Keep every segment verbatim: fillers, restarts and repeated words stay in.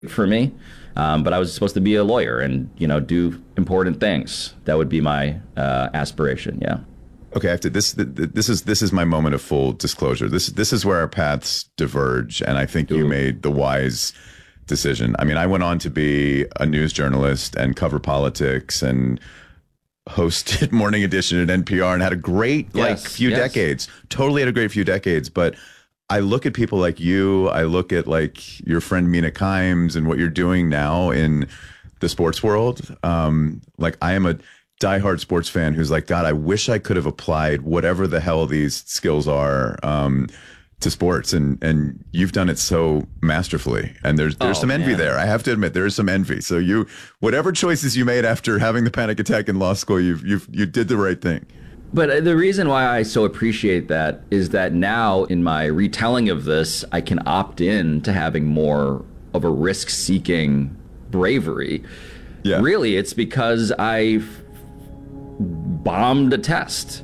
for me. Um, but I was supposed to be a lawyer and, you know, do important things. That would be my uh, aspiration. Yeah. Okay, I have to, this this is this is my moment of full disclosure. This this is where our paths diverge, and I think Ooh. you made the wise decision. I mean, I went on to be a news journalist and cover politics and hosted Morning Edition at N P R and had a great yes, like few yes. decades. Totally had a great few decades. But I look at people like you. I look at like your friend Mina Kimes and what you're doing now in the sports world. Um, like I am a diehard sports fan who's like, God, I wish I could have applied whatever the hell these skills are um, to sports, and and you've done it so masterfully. And there's there's oh, some envy man. there. I have to admit, there is some envy. So you, whatever choices you made after having the panic attack in law school, you you you did the right thing. But the reason why I so appreciate that is that now in my retelling of this, I can opt in to having more of a risk-seeking bravery. Yeah. Really, it's because I've bombed a test.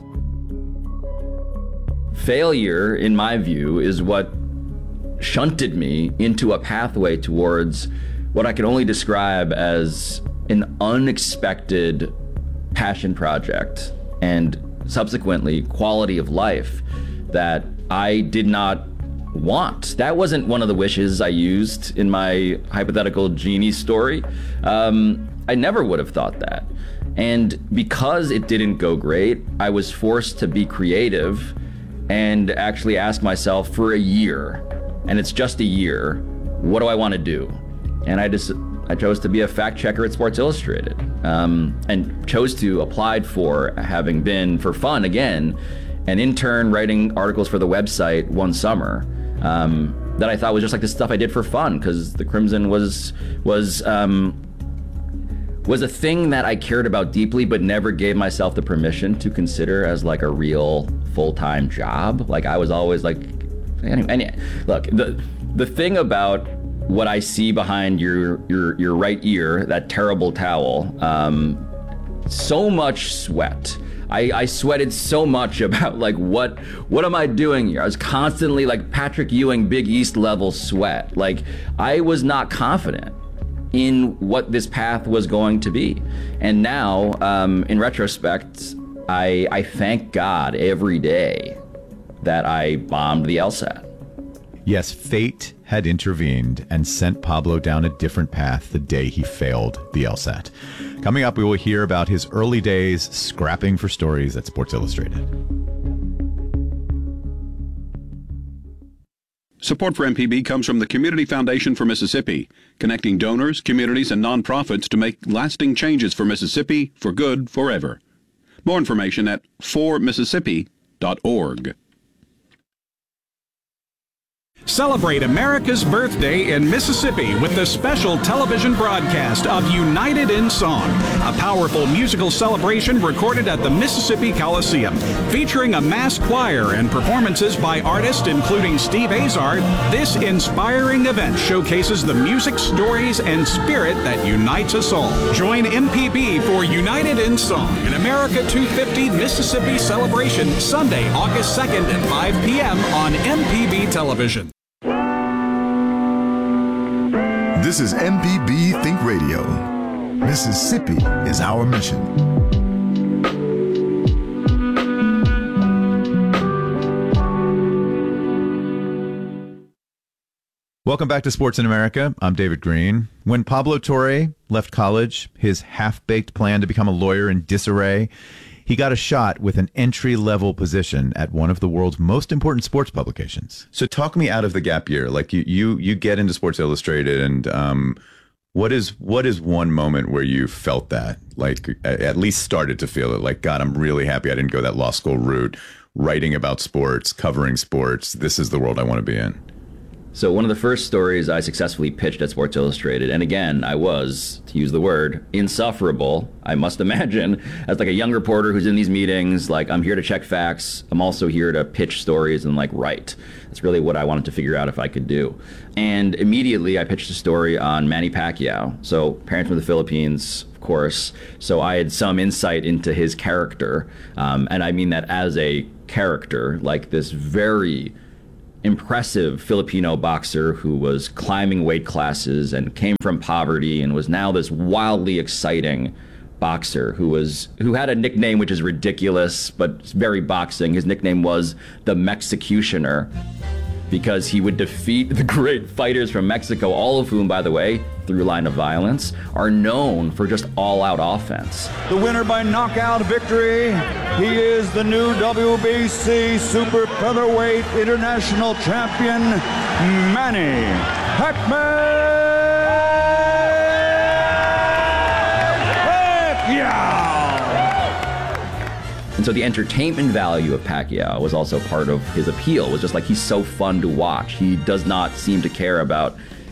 Failure, in my view, is what shunted me into a pathway towards what I can only describe as an unexpected passion project and subsequently quality of life that I did not want. That wasn't one of the wishes I used in my hypothetical genie story. Um, I never would have thought that. And because it didn't go great, I was forced to be creative and actually ask myself for a year, and it's just a year, what do I want to do? And I just I chose to be a fact checker at Sports Illustrated, um, and chose to apply for, having been for fun again, an intern writing articles for the website one summer. Um, that I thought was just like the stuff I did for fun, because the Crimson was was um, was a thing that I cared about deeply, but never gave myself the permission to consider as like a real full-time job. Like I was always like, anyway, anyway, look, the the thing about what I see behind your your your right ear, that terrible towel, um, so much sweat. I, I sweated so much about like what what am I doing here? I was constantly like Patrick Ewing, Big East level sweat. Like I was not confident in what this path was going to be. And now, um, in retrospect, I I thank God every day that I bombed the LSAT. Yes, fate had intervened and sent Pablo down a different path the day he failed the LSAT. Coming up, we will hear about his early days scrapping for stories at Sports Illustrated. Support for M P B comes from the Community Foundation for Mississippi, connecting donors, communities, and nonprofits to make lasting changes for Mississippi for good forever. More information at for mississippi dot org. Celebrate America's birthday in Mississippi with the special television broadcast of United in Song, a powerful musical celebration recorded at the Mississippi Coliseum. Featuring a mass choir and performances by artists including Steve Azar, this inspiring event showcases the music, stories, and spirit that unites us all. Join M P B for United in Song, an America two fifty Mississippi celebration, Sunday, August second at five p.m. on M P B Television. This is M P B Think Radio. Mississippi is our mission. Welcome back to Sports in America. I'm David Green. When Pablo Torre left college, his half-baked plan to become a lawyer in disarray, he got a shot with an entry-level position at one of the world's most important sports publications. So talk me out of the gap year. Like you, you, you get into Sports Illustrated, and um, what is what is one moment where you felt that, like at least started to feel it? Like, God, I'm really happy I didn't go that law school route, writing about sports, covering sports. This is the world I want to be in. So one of the first stories I successfully pitched at Sports Illustrated, and again, I was, to use the word, insufferable, I must imagine, as like a young reporter who's in these meetings, like I'm here to check facts, I'm also here to pitch stories and like write. That's really what I wanted to figure out if I could do. And immediately I pitched a story on Manny Pacquiao. So parents from the Philippines, of course, so I had some insight into his character, um, and I mean that as a character, like this very impressive Filipino boxer who was climbing weight classes and came from poverty and was now this wildly exciting boxer who was who had a nickname which is ridiculous but very boxing. His nickname was the Mexicutioner, because he would defeat the great fighters from Mexico, all of whom, by the way, through line of violence, are known for just all-out offense. The winner by knockout victory, he is the new W B C Super Featherweight International Champion, Manny Pacquiao! And so the entertainment value of Pacquiao was also part of his appeal. It was just like, he's so fun to watch. He does not seem to care about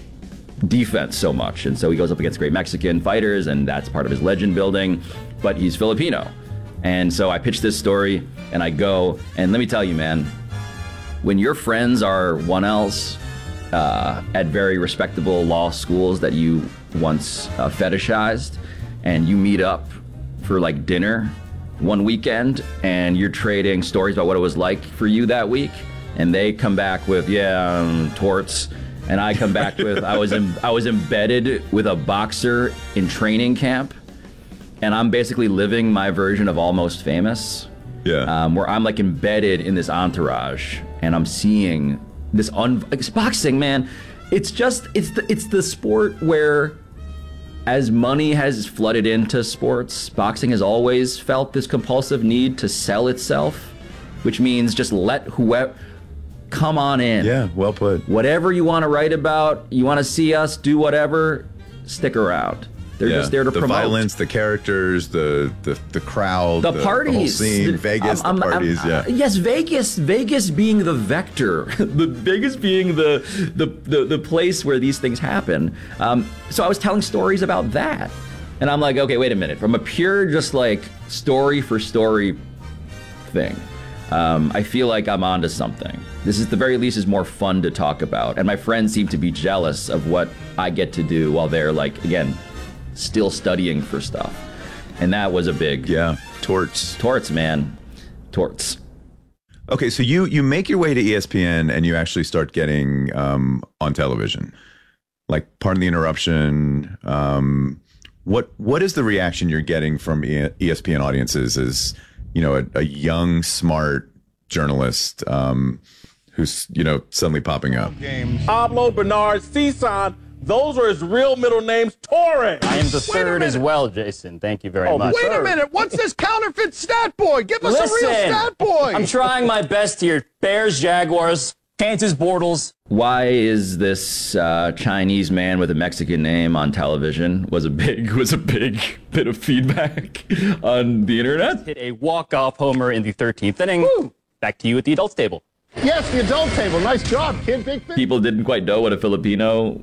defense so much. And so he goes up against great Mexican fighters, and that's part of his legend building. But he's Filipino. And so I pitch this story, and I go, and let me tell you, man, when your friends are one L's uh, at very respectable law schools that you once uh, fetishized, and you meet up for like dinner one weekend and you're trading stories about what it was like for you that week, and they come back with, yeah, um, torts, and I come back with, I was in, I was embedded with a boxer in training camp, and I'm basically living my version of Almost Famous. Yeah. Um, where I'm like embedded in this entourage, and I'm seeing this un- it's boxing, man. It's just, it's the, it's the sport where, as money has flooded into sports, boxing has always felt this compulsive need to sell itself, which means just let whoever come on in. Yeah, well put. Whatever you want to write about, you want to see us do whatever, stick around. They're Yeah. just there to the promote. violence, the characters, the the, the crowd, The the, parties, the whole scene, The- Vegas, I'm- the I'm- parties. I'm- yeah. uh, yes, Vegas. Vegas being the vector, the Vegas being the the, the the place where these things happen. Um, so I was telling stories about that, and I'm like, okay, wait a minute. From a pure, just like story for story thing, um, I feel like I'm onto something. This, is the very least, is more fun to talk about, and my friends seem to be jealous of what I get to do while they're like, again, still studying for stuff. And that was a big Yeah, torts. torts, man. Torts. Okay, so you you make your way to E S P N and you actually start getting um, on television. Like, pardon the interruption. Um, what what is the reaction you're getting from E S P N audiences as, you know, a, a young, smart journalist um, who's, you know, suddenly popping up? Pablo Bernard Cison, those are his real middle names. Torres. I am the third as well, Jason. Thank you very Oh, much. wait a minute. What's this counterfeit stat boy? Give us Listen, a real stat boy. I'm trying my best here. Bears, Jaguars, Kansas, Bortles. Why is this uh, Chinese man with a Mexican name on television? Was a big was a big bit of feedback on the internet. Hit a walk-off homer in the thirteenth inning. Woo. Back to you at the adults table. Yes, the adult table. Nice job, kid. Big thing. People didn't quite know what a Filipino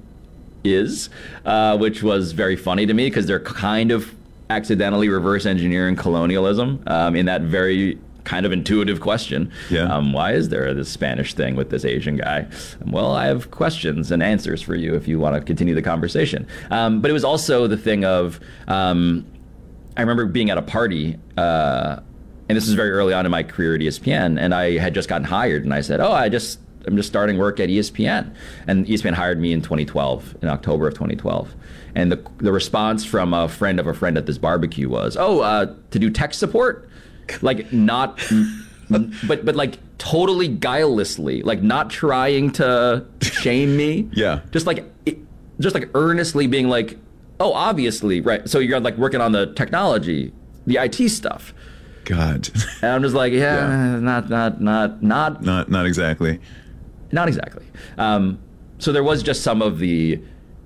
is, uh, which was very funny to me, because they're kind of accidentally reverse engineering colonialism um, in that very kind of intuitive question. Yeah. Um, why is there this Spanish thing with this Asian guy? Well, I have questions and answers for you if you want to continue the conversation. Um, but it was also the thing of, um, I remember being at a party, uh, and this was very early on in my career at E S P N, and I had just gotten hired, and I said, oh, I just, I'm just starting work at E S P N. And E S P N hired me in twenty twelve, in October of twenty twelve. And the the response from a friend of a friend at this barbecue was, oh, uh, to do tech support? Like, not, but but like totally guilelessly, like not trying to shame me. Yeah. Just like, just like earnestly being like, oh, obviously, right. So you're like working on the technology, the I T stuff. God. And I'm just like, yeah, Yeah. not, not, not, not, Not not exactly. not exactly. Um, so there was just some of the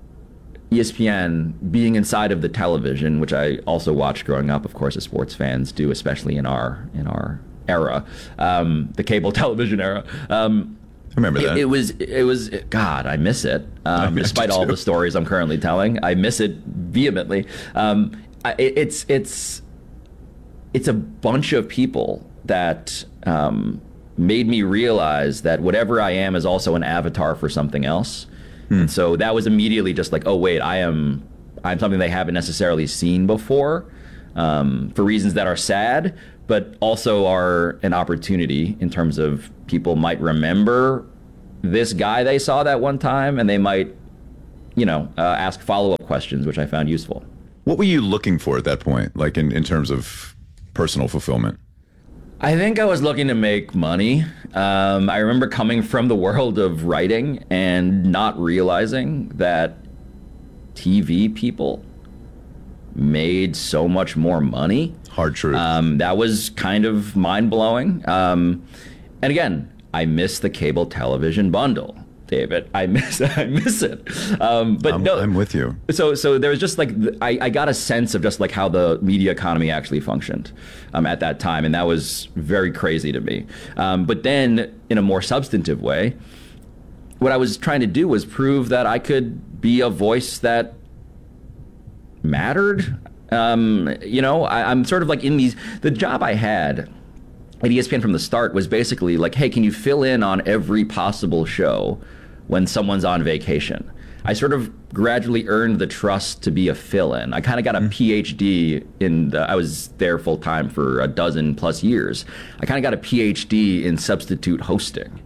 E S P N being inside of the television, which I also watched growing up, of course, as sports fans do, especially in our in our era, um, the cable television era. Um, I remember it, that. it was it was God, I miss it. Um, miss despite it all too. the stories I'm currently telling, I miss it vehemently. Um, I, it, it's it's it's a bunch of people that um, made me realize that whatever I am is also an avatar for something else. Hmm. And so that was immediately just like, oh wait, I am I'm something they haven't necessarily seen before, um, for reasons that are sad, but also are an opportunity in terms of people might remember this guy they saw that one time, and they might, you know, uh, ask follow-up questions, which I found useful. What were you looking for at that point, like in, in terms of personal fulfillment? I think I was looking to make money. Um, I remember coming from the world of writing and not realizing that T V people made so much more money. Hard truth. Um, that was kind of mind-blowing. Um, and again, I miss the cable television bundle, David. I miss I miss it. Um, but I'm, no, I'm with you. So so there was just like, I, I got a sense of just like how the media economy actually functioned um, at that time. And that was very crazy to me. Um, but then in a more substantive way, what I was trying to do was prove that I could be a voice that mattered. Um, you know, I, I'm sort of like in these, the job I had at E S P N from the start was basically like, hey, can you fill in on every possible show when someone's on vacation? I sort of gradually earned the trust to be a fill-in. I kind of got a P H D in the, I was there full time for a dozen plus years. I kind of got a P H D in substitute hosting.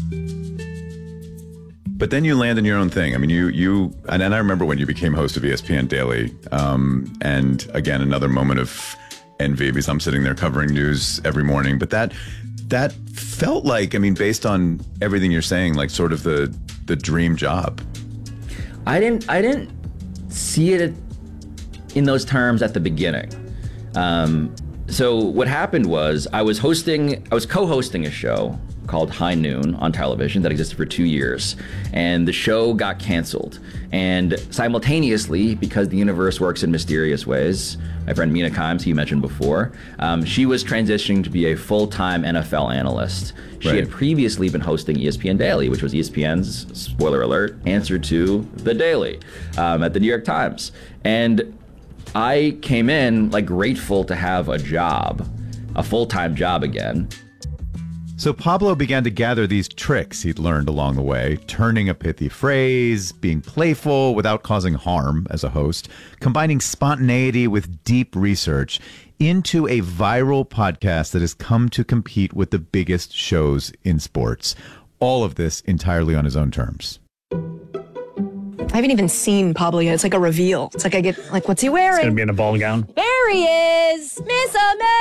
But then you land in your own thing. I mean, you, you, and, and I remember when you became host of E S P N Daily, um, and again, another moment of envy because I'm sitting there covering news every morning. But that, that felt like, I mean, based on everything you're saying, like sort of the, the dream job. I didn't, I didn't see it in those terms at the beginning. Um, so what happened was I was hosting, I was co-hosting a show called High Noon on television that existed for two years. And the show got canceled. And simultaneously, because the universe works in mysterious ways, my friend Mina Kimes, who you mentioned before, um, she was transitioning to be a full-time N F L analyst. She Right. had previously been hosting E S P N Daily, which was E S P N's, spoiler alert, answer to The Daily um, at the New York Times. And I came in like grateful to have a job, a full-time job again. So Pablo began to gather these tricks he'd learned along the way, turning a pithy phrase, being playful without causing harm as a host, combining spontaneity with deep research into a viral podcast that has come to compete with the biggest shows in sports. All of this entirely on his own terms. I haven't even seen Pablo yet. It's like a reveal. It's like I get, like, what's he wearing? It's gonna be in a ball gown. There he is, Miss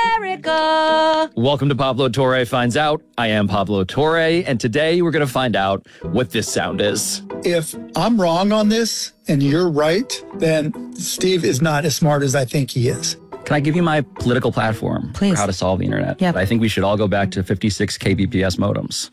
America. Welcome to Pablo Torre Finds Out. I am Pablo Torre, and today we're gonna find out what this sound is. If I'm wrong on this and you're right, then Steve is not as smart as I think he is. Can I give you my political platform Please. for how to solve the internet? Yep. I think we should all go back to fifty-six K B P S modems.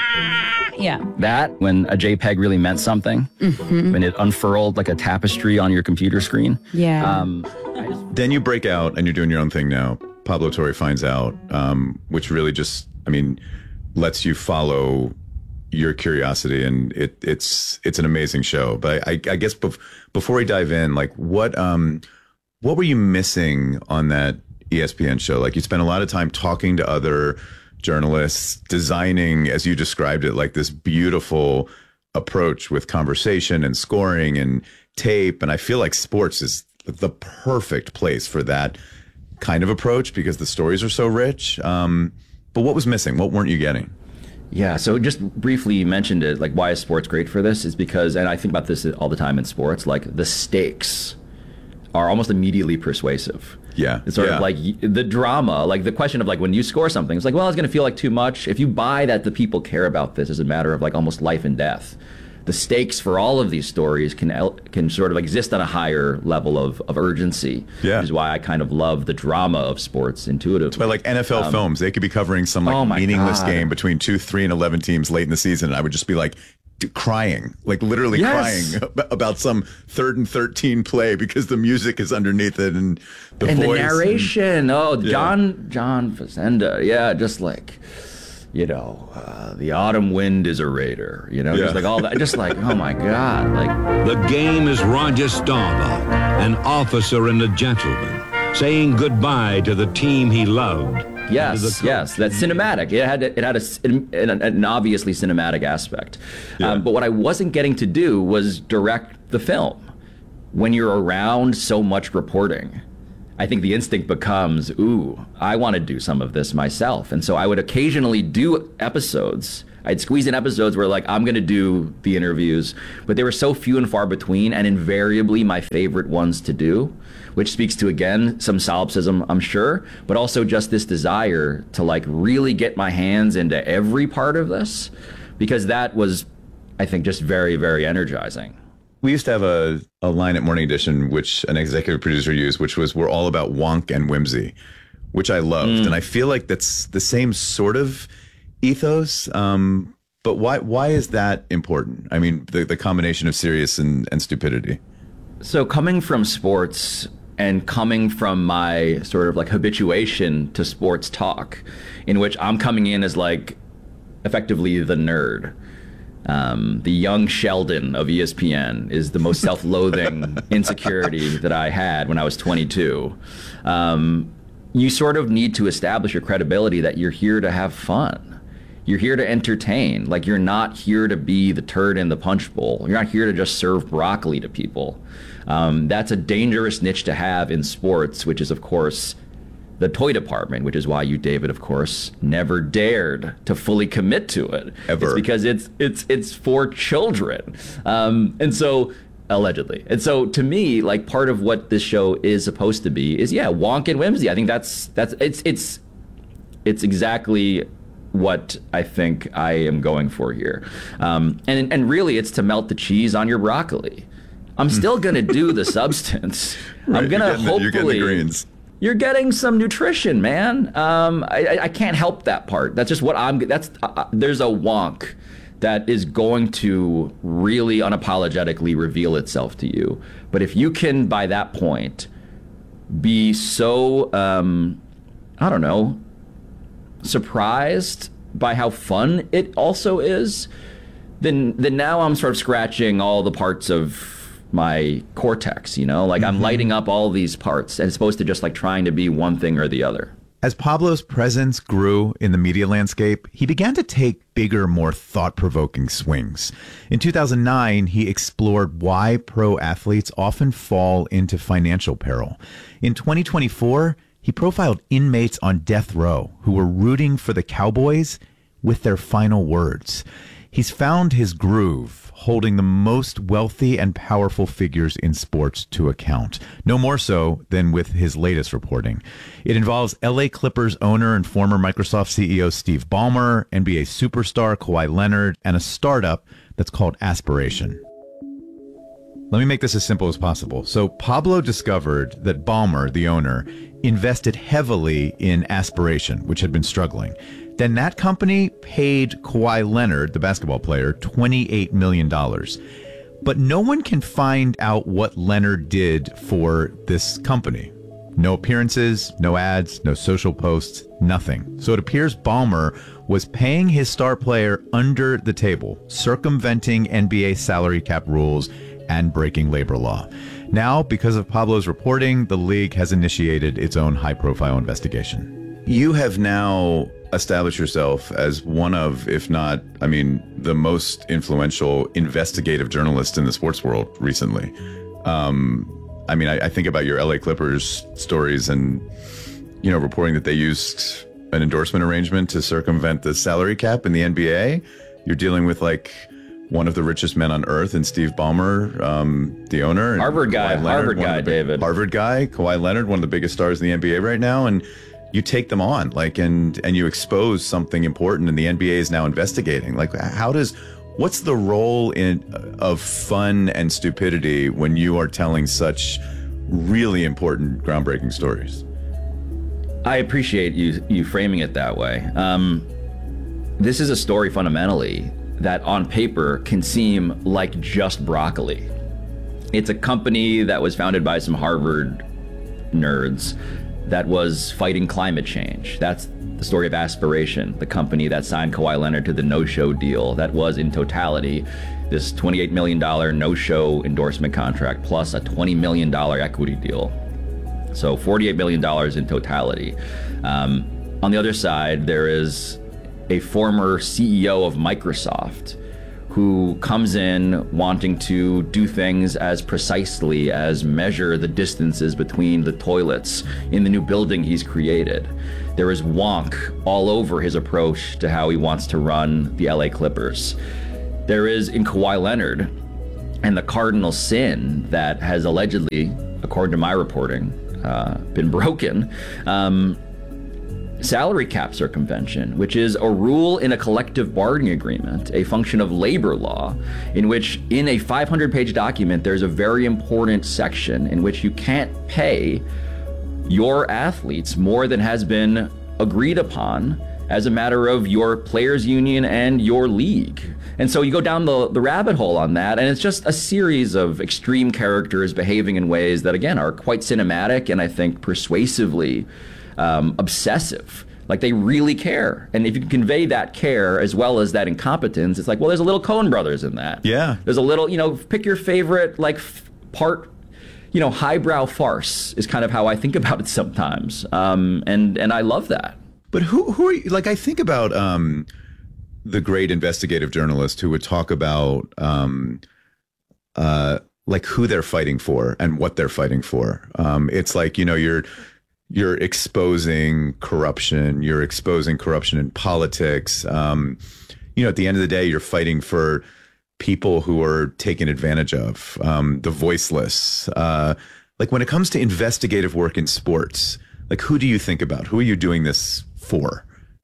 Yeah. That, when a JPEG really meant something, Mm-hmm. when it unfurled like a tapestry on your computer screen. Yeah. Um, I just, Then you break out and you're doing your own thing now. Pablo Torre Finds Out, um, which really just, I mean, lets you follow your curiosity, and it, it's it's an amazing show. But I, I guess bef- before we dive in, like what um, what were you missing on that E S P N show? Like you spent a lot of time talking to other journalists, designing, as you described it, like this beautiful approach with conversation and scoring and tape. And I feel like sports is the perfect place for that kind of approach because the stories are so rich. Um, but what was missing? What weren't you getting? Yeah, so just briefly you mentioned it, like why is sports great for this is because, and I think about this all the time in sports, like the stakes are almost immediately persuasive. Yeah. It's sort yeah. of like y- the drama, like the question of like when you score something, it's like, well, it's going to feel like too much. If you buy that the people care about this as a matter of like almost life and death, the stakes for all of these stories can el- can sort of exist on a higher level of, of urgency. Yeah. Which is why I kind of love the drama of sports intuitively. But like N F L Um, films, they could be covering some like oh my meaningless God. game between two, three, and eleven teams late in the season, and I would just be like d- crying, like literally Yes. crying ab- about some third and thirteen play because the music is underneath it and the and voice the narration. oh, Yeah. John John Facenda. Yeah, just like, you know, uh, the autumn wind is a raider. You know, Yeah. just like all that. Just like, oh my God, like. The game is Roger Staubach, an officer and a gentleman, saying goodbye to the team he loved. Yes, yes, that's cinematic. It had it had a, an, an obviously cinematic aspect. Yeah. Um, but what I wasn't getting to do was direct the film. When you're around so much reporting, I think the instinct becomes, ooh, I want to do some of this myself. And so I would occasionally do episodes I'd squeeze in episodes where like I'm gonna do the interviews, but they were so few and far between, and invariably my favorite ones to do, which speaks to, again, some solipsism, I'm sure, but also just this desire to like really get my hands into every part of this, because that was, I think, just very, very energizing. We used to have a, a line at Morning Edition, which an executive producer used, which was, we're all about wonk and whimsy, which I loved. Mm. And I feel like that's the same sort of ethos. Um, but why why is that important? I mean, the, the combination of serious and, and stupidity. So coming from sports and coming from my sort of like habituation to sports talk, in which I'm coming in as like effectively the nerd. Um, the young Sheldon of E S P N is the most self-loathing insecurity that I had when I was twenty-two. Um, you sort of need to establish your credibility that you're here to have fun. You're here to entertain. Like, you're not here to be the turd in the punch bowl. You're not here to just serve broccoli to people. Um, that's a dangerous niche to have in sports, which is, of course, the toy department, which is why you, David, of course, never dared to fully commit to it. Ever. It's because it's it's it's for children. Um, and so, allegedly. And so, to me, like, part of what this show is supposed to be is, yeah, wonk and whimsy. I think that's, that's it's it's it's exactly what I think I am going for here. Um, and, and really, it's to melt the cheese on your broccoli. I'm still going to do the substance. Right, I'm going to hopefully... You're getting the greens. You're getting some nutrition, man. Um, I, I can't help that part. That's just what I'm. That's uh, there's a wonk that is going to really unapologetically reveal itself to you. But if you can, by that point, be so um, I don't know, surprised by how fun it also is, then then now I'm sort of scratching all the parts of my cortex, you know, like mm-hmm. I'm lighting up all these parts as opposed to just like trying to be one thing or the other. As Pablo's presence grew in the media landscape, he began to take bigger, more thought-provoking swings. In two thousand nine, he explored why pro athletes often fall into financial peril. In twenty twenty-four, he profiled inmates on death row who were rooting for the Cowboys with their final words. He's found his groove, holding the most wealthy and powerful figures in sports to account, no more so than with his latest reporting. It involves L A Clippers owner and former Microsoft C E O Steve Ballmer, N B A superstar Kawhi Leonard, and a startup that's called Aspiration. Let me make this as simple as possible. So Pablo discovered that Ballmer, the owner, invested heavily in Aspiration, which had been struggling. Then that company paid Kawhi Leonard, the basketball player, twenty-eight million dollars. But no one can find out what Leonard did for this company. No appearances, no ads, no social posts, nothing. So it appears Ballmer was paying his star player under the table, circumventing N B A salary cap rules and breaking labor law. Now, because of Pablo's reporting, the league has initiated its own high-profile investigation. You have now established yourself as one of, if not, I mean, the most influential investigative journalist in the sports world recently. Um, I mean, I, I think about your L A Clippers stories and, you know, reporting that they used an endorsement arrangement to circumvent the salary cap in the N B A. You're dealing with like one of the richest men on earth, and Steve Ballmer, um, the owner. And Harvard guy, Leonard, Harvard guy, the, David. Harvard guy, Kawhi Leonard, one of the biggest stars in the N B A right now. And you take them on, like, and and you expose something important, and the N B A is now investigating. Like, how does, what's the role in of fun and stupidity when you are telling such really important, groundbreaking stories? I appreciate you you framing it that way. Um, this is a story fundamentally that on paper can seem like just broccoli. It's a company that was founded by some Harvard nerds that was fighting climate change. That's the story of Aspiration, the company that signed Kawhi Leonard to the no-show deal that was in totality this twenty-eight million dollars no-show endorsement contract plus a twenty million dollars equity deal. So forty-eight million dollars in totality. Um, on the other side, there is a former C E O of Microsoft who comes in wanting to do things as precisely as measure the distances between the toilets in the new building he's created. There is wonk all over his approach to how he wants to run the L A Clippers. There is in Kawhi Leonard and the cardinal sin that has allegedly, according to my reporting, uh, been broken. Um, salary cap circumvention, which is a rule in a collective bargaining agreement, a function of labor law, in which in a five hundred page document, there's a very important section in which you can't pay your athletes more than has been agreed upon as a matter of your players union and your league. And so you go down the, the rabbit hole on that, and it's just a series of extreme characters behaving in ways that, again, are quite cinematic and I think persuasively um, obsessive. Like they really care. And if you can convey that care as well as that incompetence, it's like, well, there's a little Coen Brothers in that. Yeah. There's a little, you know, pick your favorite, like, f- part, you know, highbrow farce is kind of how I think about it sometimes. Um, and, and I love that. But who who are you? Like, I think about um, the great investigative journalist who would talk about um, uh, like who they're fighting for and what they're fighting for. Um, it's like, you know, you're you're exposing corruption. You're exposing corruption in politics. Um, you know, at the end of the day, you're fighting for people who are taken advantage of, um, the voiceless. Uh, like when it comes to investigative work in sports, like who do you think about? Who are you doing this for?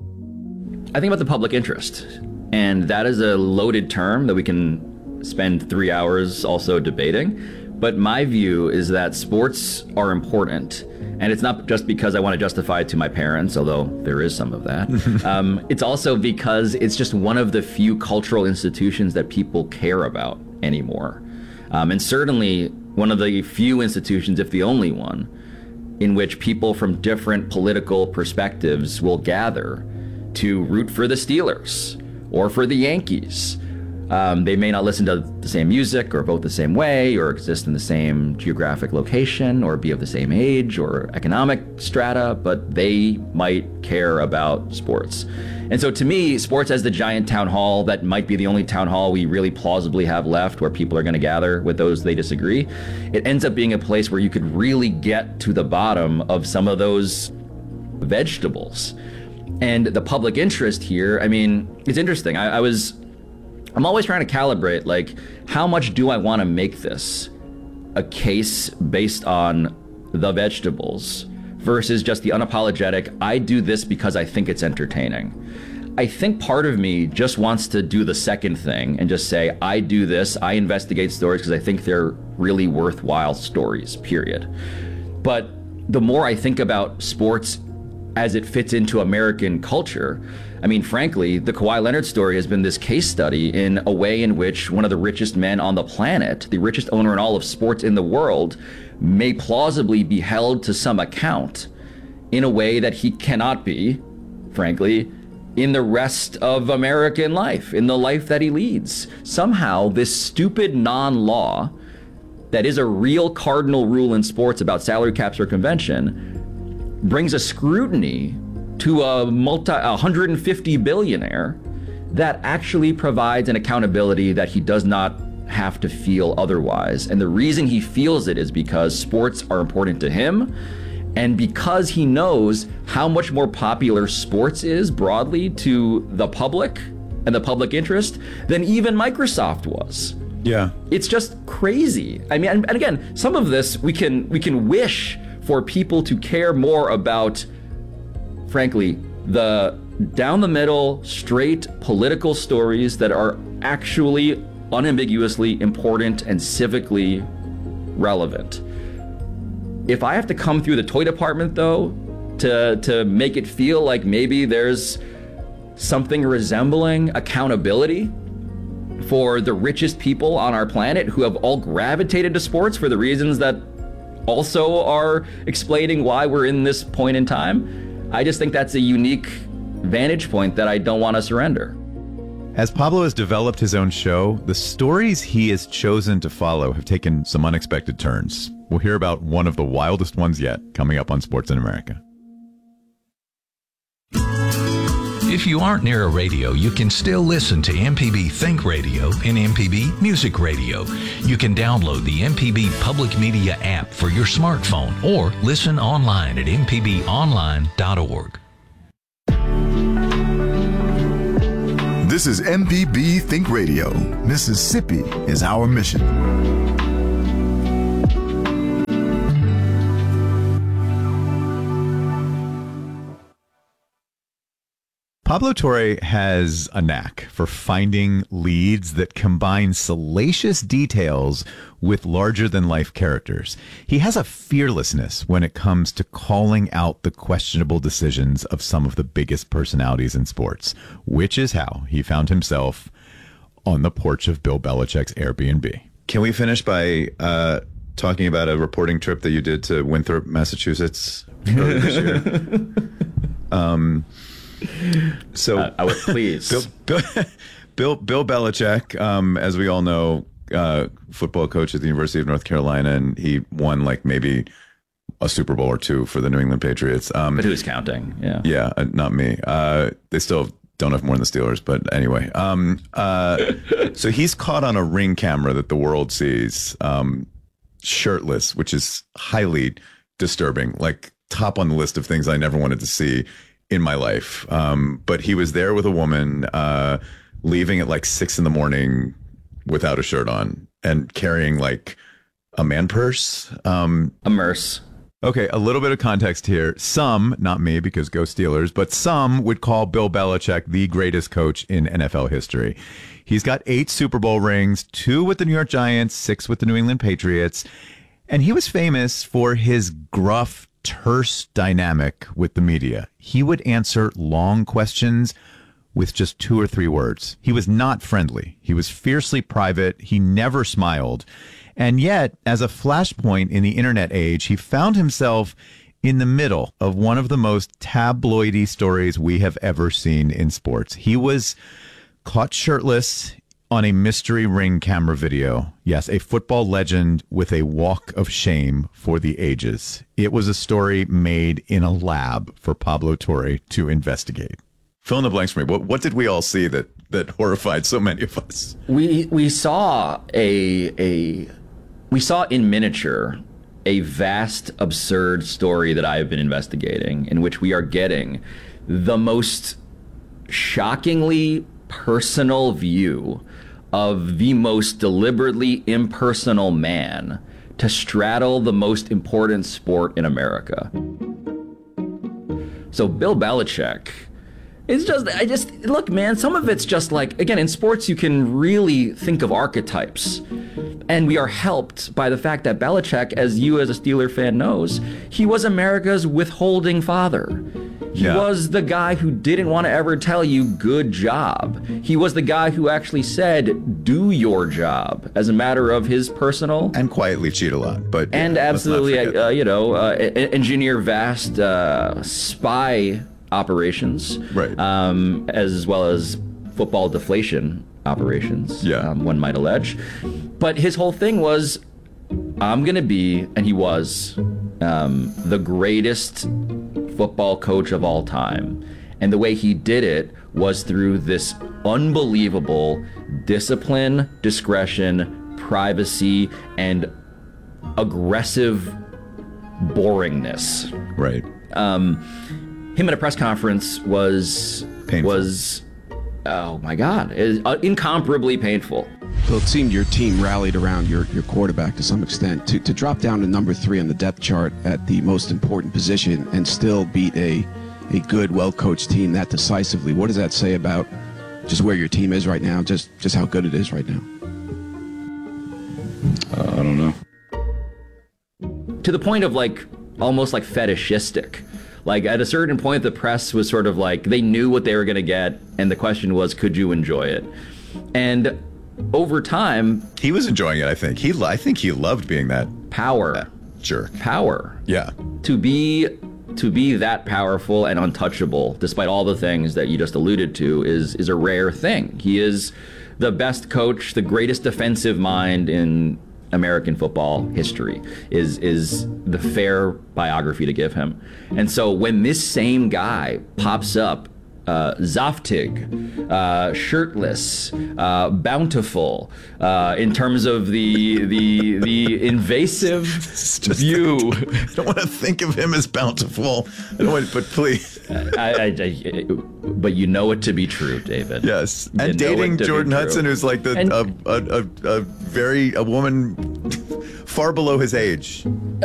I think about the public interest, and that is a loaded term that we can spend three hours also debating. But my view is that sports are important, and it's not just because I want to justify it to my parents, although there is some of that. um, it's also because it's just one of the few cultural institutions that people care about anymore. Um, and certainly one of the few institutions, if the only one, in which people from different political perspectives will gather to root for the Steelers or for the Yankees. Um, they may not listen to the same music or vote the same way or exist in the same geographic location or be of the same age or economic strata, but they might care about sports. And so to me, sports as the giant town hall that might be the only town hall we really plausibly have left where people are going to gather with those they disagree, it ends up being a place where you could really get to the bottom of some of those vegetables. And the public interest here, I mean, it's interesting. I, I was, I'm always trying to calibrate, like, how much do I want to make this a case based on the vegetables versus just the unapologetic, I do this because I think it's entertaining. I think part of me just wants to do the second thing and just say, I do this, I investigate stories because I think they're really worthwhile stories, period. But the more I think about sports as it fits into American culture, I mean, frankly, the Kawhi Leonard story has been this case study in a way in which one of the richest men on the planet, the richest owner in all of sports in the world, may plausibly be held to some account in a way that he cannot be, frankly, in the rest of American life, in the life that he leads. Somehow, this stupid non-law that is a real cardinal rule in sports about salary cap circumvention brings a scrutiny to a multi one hundred fifty billionaire that actually provides an accountability that he does not have to feel otherwise. And the reason he feels it is because sports are important to him, and because he knows how much more popular sports is broadly to the public and the public interest than even Microsoft was. Yeah. It's just crazy. I mean, and, and again, some of this we can we can wish for people to care more about, frankly, the down the middle, straight political stories that are actually unambiguously important and civically relevant. If I have to come through the toy department, though, to to make it feel like maybe there's something resembling accountability for the richest people on our planet who have all gravitated to sports for the reasons that also are explaining why we're in this point in time, I just think that's a unique vantage point that I don't want to surrender. As Pablo has developed his own show, the stories he has chosen to follow have taken some unexpected turns. We'll hear about one of the wildest ones yet coming up on Sports in America. If you aren't near a radio, you can still listen to M P B Think Radio and M P B Music Radio. You can download the M P B Public Media app for your smartphone or listen online at m p b online dot org. This is M P B Think Radio. Mississippi is our mission. Pablo Torre has a knack for finding leads that combine salacious details with larger-than-life characters. He has a fearlessness when it comes to calling out the questionable decisions of some of the biggest personalities in sports, which is how he found himself on the porch of Bill Belichick's Airbnb. Can we finish by uh, talking about a reporting trip that you did to Winthrop, Massachusetts earlier this year? um... So uh, I would please. Bill, Bill, Bill, Bill Belichick, um, as we all know, uh, football coach at the University of North Carolina, and he won like maybe a Super Bowl or two for the New England Patriots. Um, but who's counting? Yeah, yeah, uh, not me. Uh, they still don't have more than the Steelers, but anyway. Um, uh, so he's caught on a Ring camera that the world sees, um, shirtless, which is highly disturbing. Like top on the list of things I never wanted to see in my life. Um, but he was there with a woman, uh, leaving at like six in the morning without a shirt on and carrying like a man purse. Um, a merce. Okay, a little bit of context here. Some, not me because go Steelers, but some would call Bill Belichick the greatest coach in N F L history. He's got eight Super Bowl rings, two with the New York Giants, six with the New England Patriots. And he was famous for his gruff, terse dynamic with the media. He would answer long questions with just two or three words. He was not friendly. He was fiercely private. He never smiled. And yet, as a flashpoint in the internet age, he found himself in the middle of one of the most tabloidy stories we have ever seen in sports. He was caught shirtless on a mystery Ring camera video. Yes, a football legend with a walk of shame for the ages. It was a story made in a lab for Pablo Torre to investigate. Fill in the blanks for me. What, what did we all see that that horrified so many of us? We we saw a a we saw in miniature a vast, absurd story that I have been investigating, in which we are getting the most shockingly personal view of the most deliberately impersonal man to straddle the most important sport in America. So Bill Belichick, it's just, I just, look, man, some of it's just like, again, in sports, you can really think of archetypes. And we are helped by the fact that Belichick, as you as a Steeler fan knows, he was America's withholding father. He Yeah. was the guy who didn't want to ever tell you good job. He was the guy who actually said, do your job, as a matter of his personal. And quietly cheat a lot. But yeah, and let's not absolutely, forget uh, you know, uh, e- engineer vast uh, spy operations. Right. Um, as well as football deflation operations, Yeah. um, one might allege. But his whole thing was, I'm going to be, and he was, um, the greatest football coach of all time. And the way he did it was through this unbelievable discipline, discretion, privacy, and aggressive boringness. Right. Um, him at a press conference was Painful. was oh my god, is uh, incomparably painful. Well, it seemed your team rallied around your, your quarterback to some extent. To, to drop down to number three on the depth chart at the most important position and still beat a, a good, well-coached team that decisively, what does that say about just where your team is right now, just, just how good it is right now? Uh, I don't know. To the point of like, almost like fetishistic. Like at a certain point, the press was sort of like, they knew what they were going to get. And the question was, could you enjoy it? And over time, he was enjoying it. I think he, I think he loved being that power, uh, sure, power. Yeah. To be, to be that powerful and untouchable, despite all the things that you just alluded to, is, is a rare thing. He is the best coach, the greatest defensive mind in American football history, is is the fair biography to give him. And so when this same guy pops up uh, Zoftig, uh, shirtless, uh, bountiful, uh, in terms of the the the invasive view. I don't want to think of him as bountiful. I don't want, but please. I, I, I, but you know it to be true, David. Yes, You and know dating it to be Jordan true. Hudson, who's like the And- a, a, a, a very a woman far below his age.